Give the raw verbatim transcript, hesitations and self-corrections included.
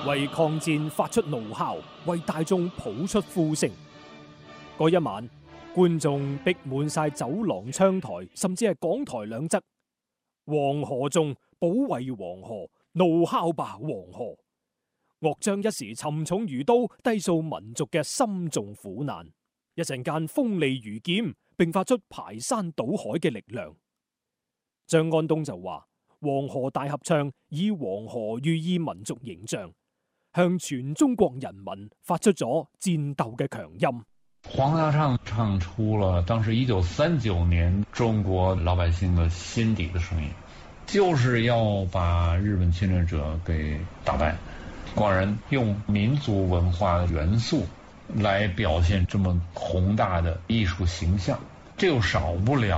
為抗戰發出怒號，為大眾譜出呼聲。嗰一晚，觀眾逼滿晒走廊、窗台，甚至係講台兩側。黃河中，保衛黃河，怒敲吧黃河！樂章一時沉重如刀，低訴民族嘅深重苦難。一陣間鋒利如劍，並發出排山倒海嘅力量。張安東就話：黃河大合唱以黃河寓意民族形象，向全中國人民發出咗戰鬥嘅強音。 黃河大合唱唱出了當時一九三九年中國老百姓的心底的聲音，就是要把日本侵略者給打敗。廣人用民族文化的元素來表現這麼宏大的藝術形象，這又少不了